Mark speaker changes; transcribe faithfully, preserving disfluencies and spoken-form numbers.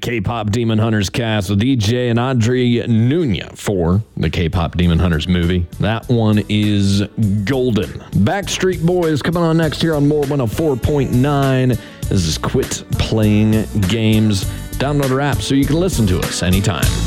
Speaker 1: K-Pop Demon Hunters cast with E J and Audrey Nunya for the K-Pop Demon Hunters movie. That one is golden. Backstreet Boys coming on next here on More one oh four point nine. This is Quit Playing Games. Download our app so you can listen to us anytime.